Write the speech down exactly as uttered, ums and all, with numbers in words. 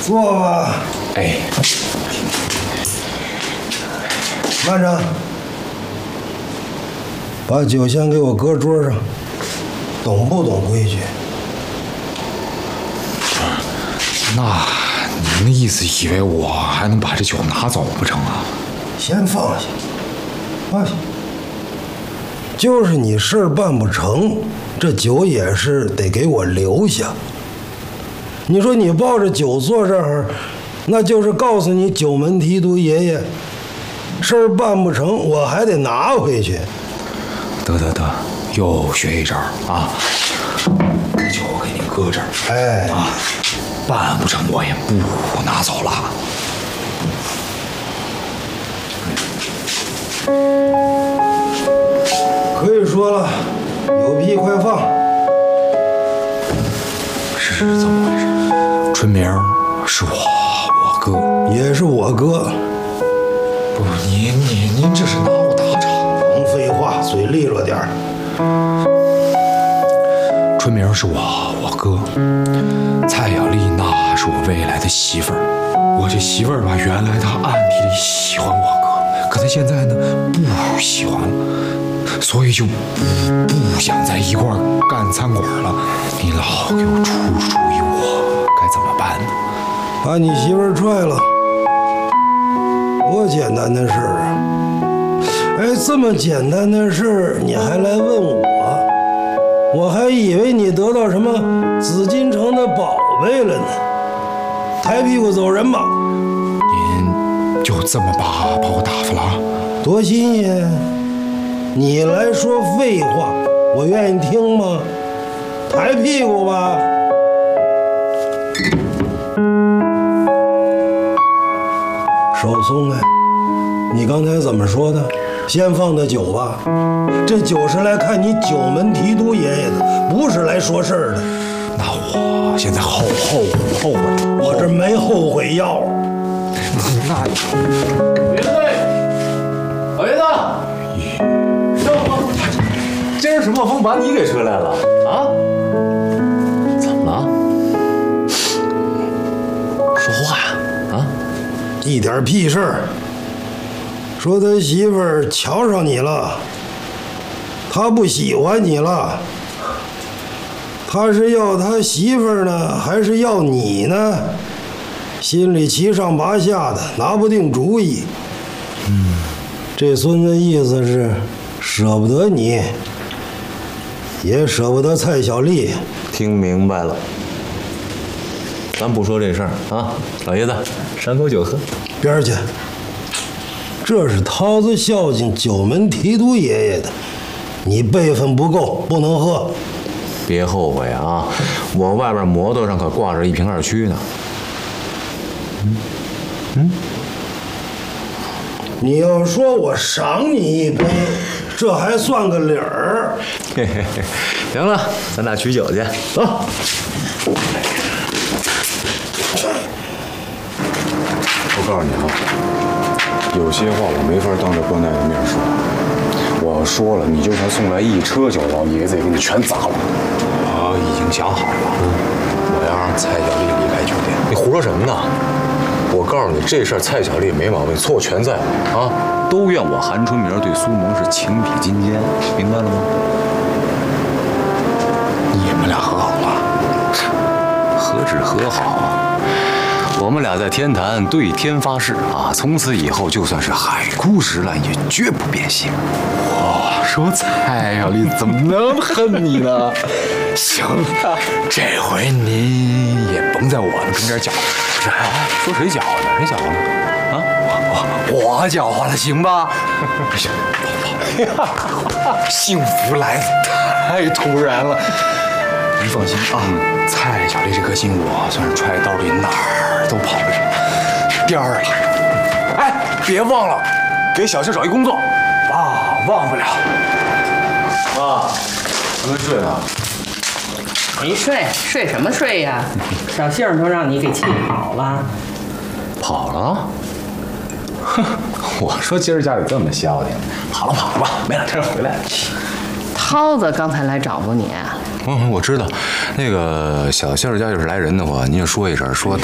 坐吧。 哎， 慢着，把酒先给我搁桌上，懂不懂规矩？ 那您的意思，以为我还能把这酒拿走不成啊？ 先放下，放下。就是你事儿办不成，这酒也是得给我留下。你说你抱着酒坐这儿，那就是告诉你九门提督爷爷，事儿办不成，我还得拿回去。 得得得，又学一招啊！这酒给你搁这儿， 哎啊，办不成我也不拿走了。 可以说了，有屁快放。 是这么回事？春明是我我哥， 也是我哥。 不是您您您这是拿我打岔？ 甭废话，嘴利落点儿。 春明是我我哥，蔡小丽那是我未来的媳妇儿。我这媳妇儿吧，原来她暗地里喜欢我哥，可她现在呢不喜欢了，所以就不不想在一块儿干餐馆了。你老给我出主意，我该怎么办呢？ 把你媳妇儿踹了，多简单的事儿啊！哎，这么简单的事儿你还来问我，我还以为你得到什么紫禁城的宝贝了呢。抬屁股走人吧！ 您就这么把把我打发了？ 多新鲜！你来说废话，我愿意听吗？抬屁股吧！手松开！你刚才怎么说的？先放的酒吧，这酒是来看你九门提督爷爷的，不是来说事儿的。 那我现在后后后悔， 我这没后悔药。 那老爷子，老爷子，什么风？今儿什么风把你给吹来了啊？怎么了？说话呀！啊！ 一点屁事儿。说他媳妇儿瞧上你了，他不喜欢你了。他是要他媳妇儿呢，还是要你呢？心里七上八下的，拿不定主意。嗯，这孙子意思是舍不得你，也舍不得蔡小丽。 听明白了，咱不说这事儿啊，老爷子，赏口酒喝。 边儿去，这是涛子孝敬九门提督爷爷的，你辈分不够，不能喝。 别后悔啊！我外边摩托上可挂着一瓶二曲呢。嗯嗯， 你要说我赏你一杯，这还算个理儿。 嘿嘿嘿，行了，咱俩取酒去，走。 我告诉你啊，有些话我没法当着关大爷的面说。我要说了，你就算送来一车酒，老爷子也给你全砸了。 我已经想好了，我要让蔡小丽离开酒店。 你胡说什么呢？我告诉你，这事儿蔡小丽没毛病，错全在我啊！都怨我韩春明对苏萌是情比金坚，明白了吗？ 你们俩和好了？ 何止和好啊！我们俩在天坛对天发誓啊，从此以后就算是海枯石烂，也绝不变心。 我说蔡小丽怎么能恨你呢？行，这回您也甭在我的跟前搅和。不是，哎， 说谁搅和呢？谁搅和呢？啊， 我我我搅和了，行吧？行，跑跑。幸福来的太突然了。您放心啊，蔡小丽这颗心我算是揣兜里，哪儿都跑不了边儿了。哎，别忘了给小杏找一工作啊，忘不了。 妈，还没睡呢。 没睡，睡什么睡呀？小杏儿都让你给气跑了。 跑了？哼，我说今儿家里这么消停，跑了跑了吧，没两天回来了。 涛子刚才来找过你啊？ 嗯，我知道，那个小杏儿家要是来人的话，您就说一声，说